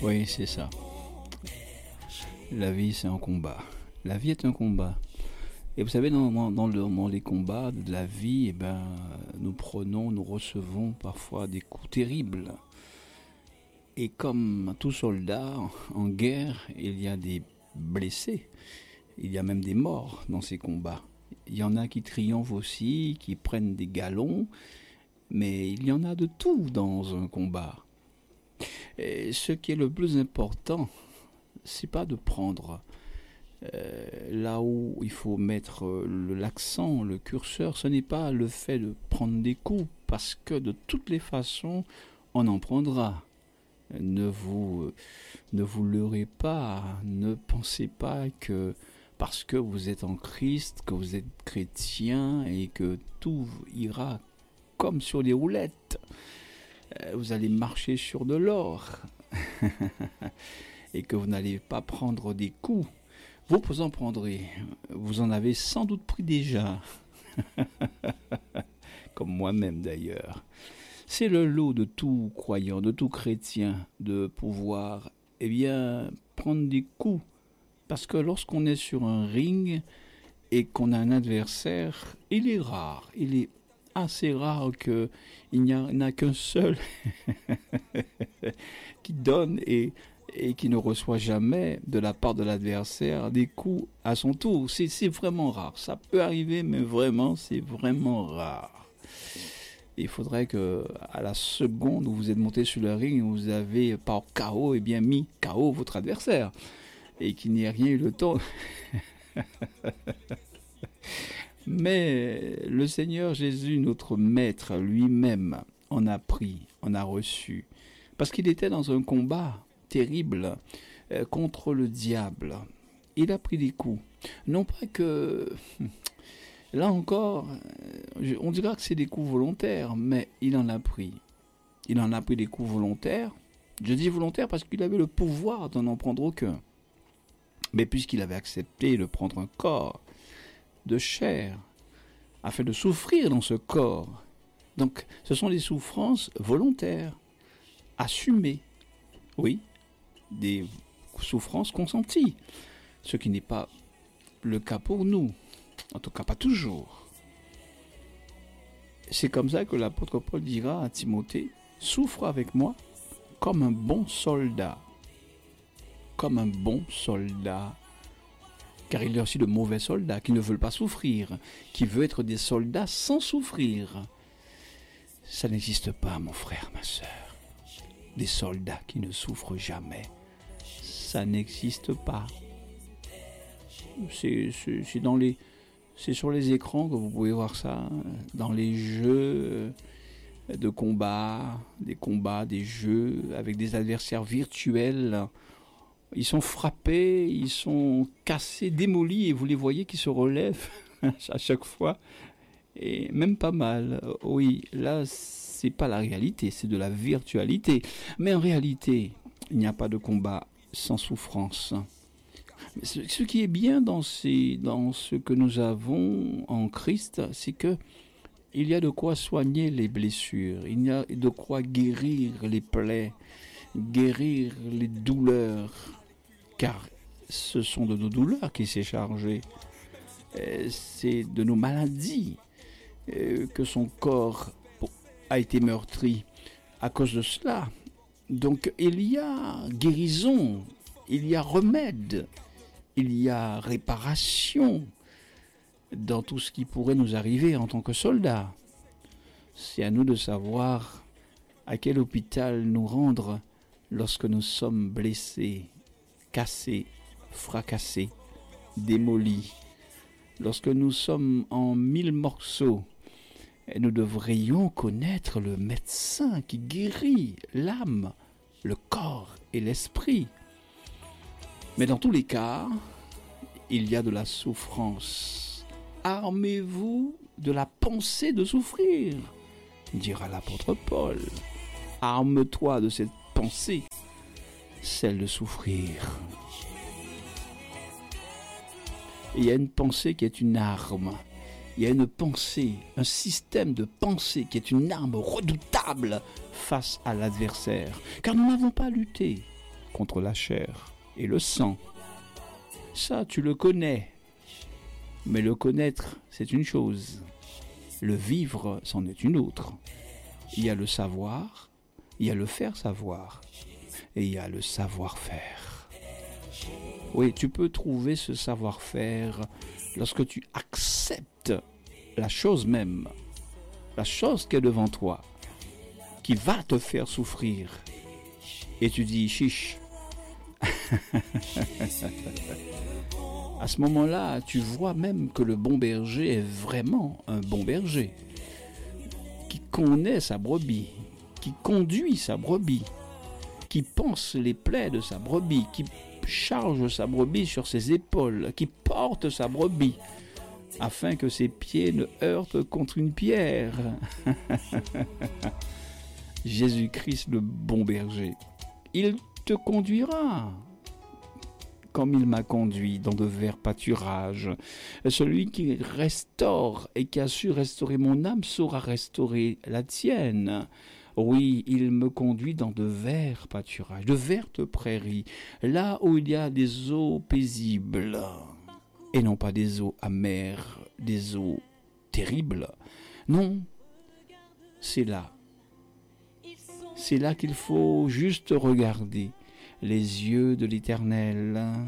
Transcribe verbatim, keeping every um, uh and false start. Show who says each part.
Speaker 1: Oui, c'est ça. La vie, c'est un combat. La vie est un combat. Et vous savez, dans, dans, dans, le, dans les combats de la vie, eh ben, nous prenons, nous recevons parfois des coups terribles. Et comme tout soldat en guerre, il y a des blessés, il y a même des morts dans ces combats. Il y en a qui triomphent aussi, qui prennent des galons, mais il y en a de tout dans un combat. Et ce qui est le plus important, c'est pas de prendre euh, là où il faut mettre le, l'accent, le curseur, ce n'est pas le fait de prendre des coups, parce que de toutes les façons, on en prendra. Ne vous, ne vous leurrez pas, ne pensez pas que parce que vous êtes en Christ, que vous êtes chrétien et que tout ira comme sur des roulettes. Vous allez marcher sur de l'or et que vous n'allez pas prendre des coups. Vous, vous en prendrez. Vous en avez sans doute pris déjà. Comme moi-même d'ailleurs. C'est le lot de tout croyant, de tout chrétien, de pouvoir, eh bien, prendre des coups. Parce que lorsqu'on est sur un ring et qu'on a un adversaire, il est rare, il est assez rare qu'il n'y en a qu'un seul qui donne et, et qui ne reçoit jamais de la part de l'adversaire des coups à son tour. C'est, c'est vraiment rare. Ça peut arriver, mais vraiment, c'est vraiment rare. Il faudrait que, à la seconde où vous êtes monté sur le ring, vous avez par K O et bien mis K O votre adversaire et qu'il n'y ait rien eu le temps. Mais le Seigneur Jésus, notre Maître lui-même, en a pris, en a reçu, parce qu'il était dans un combat terrible euh, contre le diable. Il a pris des coups. Non pas que... Là encore, on dira que c'est des coups volontaires, mais il en a pris. Il en a pris des coups volontaires. Je dis volontaires parce qu'il avait le pouvoir d'en en prendre aucun. Mais puisqu'il avait accepté de prendre un corps de chair, afin de souffrir dans ce corps, donc ce sont des souffrances volontaires, assumées. Oui, des souffrances consenties, ce qui n'est pas le cas pour nous. En tout cas, pas toujours. C'est comme ça que l'apôtre Paul dira à Timothée, « Souffre avec moi comme un bon soldat. » Comme un bon soldat. Car il y a aussi de mauvais soldats qui ne veulent pas souffrir, qui veulent être des soldats sans souffrir. Ça n'existe pas, mon frère, ma sœur. Des soldats qui ne souffrent jamais. Ça n'existe pas. C'est, c'est, c'est dans les... C'est sur les écrans que vous pouvez voir ça, dans les jeux de combat, des combats, des jeux avec des adversaires virtuels. Ils sont frappés, ils sont cassés, démolis, et vous les voyez qui se relèvent à chaque fois, et même pas mal. Oui, là, c'est pas la réalité, c'est de la virtualité. Mais en réalité, il n'y a pas de combat sans souffrance. Ce qui est bien dans, ces, dans ce que nous avons en Christ, c'est que il y a de quoi soigner les blessures, il y a de quoi guérir les plaies, guérir les douleurs, car ce sont de nos douleurs qu'il s'est chargé. C'est de nos maladies que son corps a été meurtri à cause de cela. Donc il y a guérison, il y a remède. Il y a réparation dans tout ce qui pourrait nous arriver en tant que soldats. C'est à nous de savoir à quel hôpital nous rendre lorsque nous sommes blessés, cassés, fracassés, démolis. Lorsque nous sommes en mille morceaux, nous devrions connaître le médecin qui guérit l'âme, le corps et l'esprit. Mais dans tous les cas, il y a de la souffrance. Armez-vous de la pensée de souffrir, dira l'apôtre Paul. Arme-toi de cette pensée, celle de souffrir. Il y a une pensée qui est une arme. Il y a une pensée, un système de pensée qui est une arme redoutable face à l'adversaire. Car nous n'avons pas à lutter. contre la chair et le sang. Ça, tu le connais. Mais le connaître, c'est une chose. Le vivre, c'en est une autre. Il y a le savoir, il y a le faire savoir, et il y a le savoir-faire. Oui, tu peux trouver ce savoir-faire lorsque tu acceptes la chose même, la chose qui est devant toi, qui va te faire souffrir. Et tu dis, chiche. À ce moment-là, tu vois même que le bon berger est vraiment un bon berger, qui connaît sa brebis, qui conduit sa brebis, qui pense les plaies de sa brebis, qui charge sa brebis sur ses épaules, qui porte sa brebis, afin que ses pieds ne heurtent contre une pierre. Jésus-Christ, le bon berger, il te conduira comme il m'a conduit dans de verts pâturages. Celui qui restaure et qui a su restaurer mon âme saura restaurer la tienne. Oui, il me conduit dans de verts pâturages, de vertes prairies, là où il y a des eaux paisibles, et non pas des eaux amères, des eaux terribles. Non, c'est là. C'est là qu'il faut juste regarder les yeux de l'Éternel.